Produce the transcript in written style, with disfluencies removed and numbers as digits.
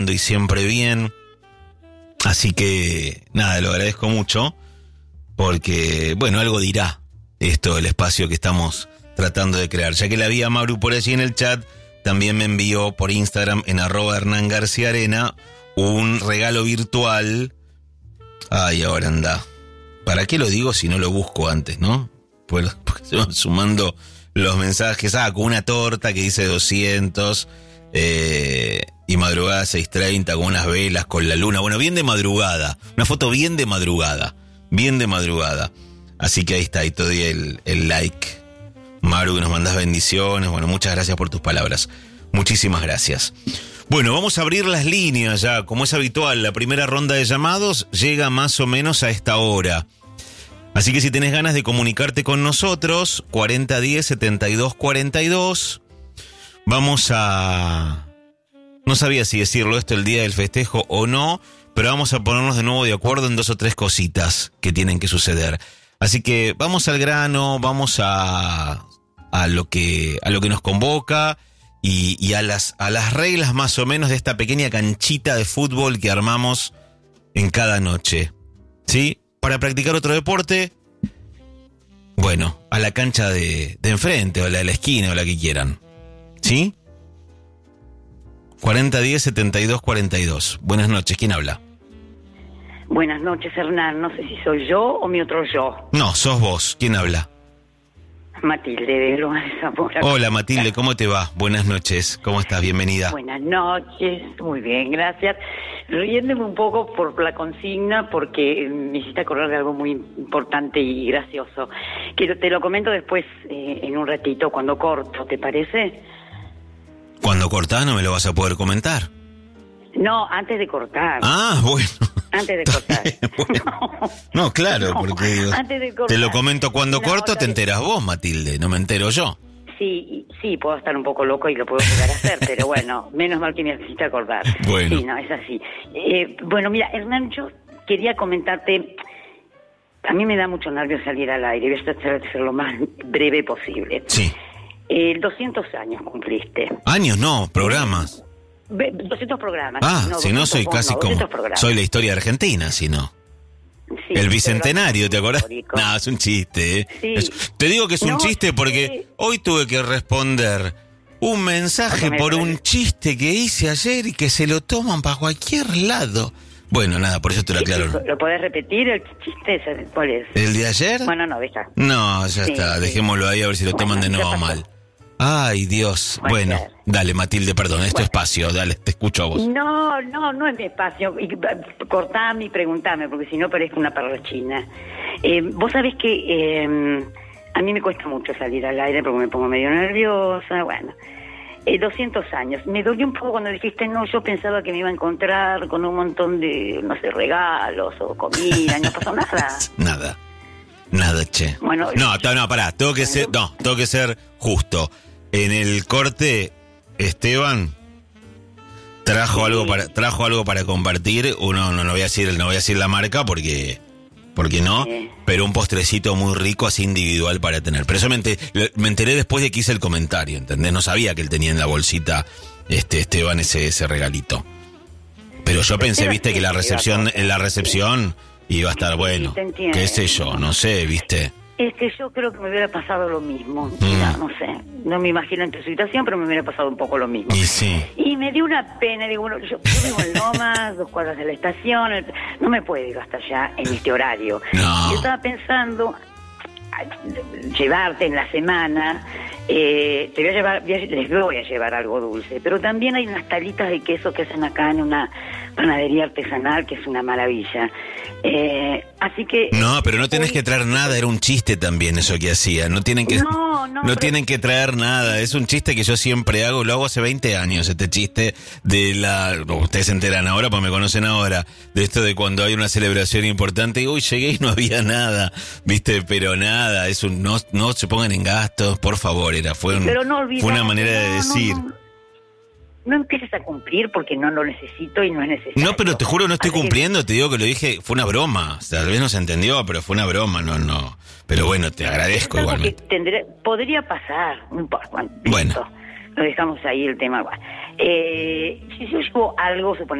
y siempre bien. Así que, nada, lo agradezco mucho, porque, bueno, algo dirá esto, el espacio que estamos tratando de crear. Ya que la vi a Maru por allí en el chat, también me envió por Instagram, en @HernánGarciaArena, un regalo virtual. Ay, ahora anda. ¿Para qué lo digo si no lo busco antes, no? Porque se van sumando los mensajes. Con una torta que dice 200... y madrugada 6:30 con unas velas, con la luna. Bueno, bien de madrugada. Una foto bien de madrugada. Bien de madrugada. Así que ahí está, y te doy el like. Maru, que nos mandas bendiciones. Bueno, muchas gracias por tus palabras. Muchísimas gracias. Bueno, vamos a abrir las líneas ya. Como es habitual, la primera ronda de llamados llega más o menos a esta hora. Así que si tenés ganas de comunicarte con nosotros, 4010-7242. Vamos a... No sabía si decirlo esto el día del festejo o no, pero vamos a ponernos de nuevo de acuerdo en 2 o 3 cositas que tienen que suceder. Así que vamos al grano, vamos a lo que nos convoca y a las reglas más o menos de esta pequeña canchita de fútbol que armamos en cada noche. ¿Sí? Para practicar otro deporte, bueno, a la cancha de enfrente o la de la esquina o la que quieran. ¿Sí? 4010-7242. Buenas noches, ¿quién habla? Buenas noches, Hernán. No sé si soy yo o mi otro yo. No, sos vos. ¿Quién habla? Matilde, de Lomas de Zamora. Hola, Matilde, ¿cómo te va? Buenas noches, ¿cómo estás? Bienvenida. Buenas noches, muy bien, gracias. Riéndome un poco por la consigna, porque me hiciste acordar de algo muy importante y gracioso, que te lo comento después, en un ratito, cuando corto, ¿te parece? Cuando cortás no me lo vas a poder comentar. No, antes de cortar. Bueno. Antes de cortar. Bueno. No, claro, porque digo, antes de cortar. Te lo comento cuando corto, te enteras vos, Matilde, no me entero yo. Sí, puedo estar un poco loco y lo puedo llegar a hacer, pero bueno, menos mal que me hiciste acordar. Bueno. Sí, no, es así. Bueno, mira, Hernán, yo quería comentarte, a mí me da mucho nervio salir al aire, voy a tratar de ser lo más breve posible. Sí. 200 años cumpliste. Años no, programas. 200 programas. Si no soy casi como... Soy la historia argentina, si no. Sí, el bicentenario, ¿te acordás? No, es un chiste, ¿eh? Sí. Te digo que es un chiste porque hoy tuve que responder un mensaje por un chiste que hice ayer y que se lo toman para cualquier lado. Bueno, nada, por eso te lo aclaro. ¿Lo podés repetir el chiste? ¿Cuál es? ¿El de ayer? Bueno, no, ya. No, ya está, dejémoslo ahí a ver si lo toman de nuevo mal. Ay, Dios. Bueno, dale, Matilde, perdón, es tu espacio, dale, te escucho a vos. No es mi espacio. Cortame y preguntame, porque si no parezco una parrachina. Vos sabés que a mí me cuesta mucho salir al aire porque me pongo medio nerviosa, bueno. 200 años. Me dolió un poco cuando dijiste, no, yo pensaba que me iba a encontrar con un montón de, no sé, regalos o comida, no pasó nada. Nada, che. Bueno, no, pará, tengo que ser justo. En el corte, Esteban trajo algo para compartir. No voy a decir la marca porque no, pero un postrecito muy rico así individual para tener. Pero eso me enteré después de que hice el comentario, ¿entendés? No sabía que él tenía en la bolsita Esteban ese regalito. Pero yo pensé, viste, que en la recepción iba a estar bueno. Qué sé yo, no sé, viste. Es que yo creo que me hubiera pasado lo mismo. Mira, no sé, no me imagino en tu situación, pero me hubiera pasado un poco lo mismo. Y sí. Y me dio una pena, digo, bueno, yo vivo en Lomas, 2 cuadras de la estación, no me puedo ir hasta allá en este horario. No. Yo estaba pensando llevarte en la semana, les voy a llevar algo dulce, pero también hay unas talitas de queso que hacen acá en una panadería artesanal que es una maravilla. Así que... No, pero no tenés que traer nada, era un chiste también eso que hacía, no tienen que tienen que traer nada, es un chiste que yo siempre hago, lo hago hace 20 años, este chiste ustedes se enteran ahora porque me conocen ahora, de esto de cuando hay una celebración importante y llegué y no había nada, viste, pero nada, no se pongan en gastos, por favor, fue una manera de decir... No empieces a cumplir porque no lo necesito y no es necesario. No, pero te juro no estoy cumpliendo, te digo que lo dije, fue una broma. Tal vez no se entendió, pero fue una broma, no. Pero bueno, te agradezco igualmente. Podría pasar, no importa. Bueno. lo dejamos ahí el tema. Si yo llevo algo,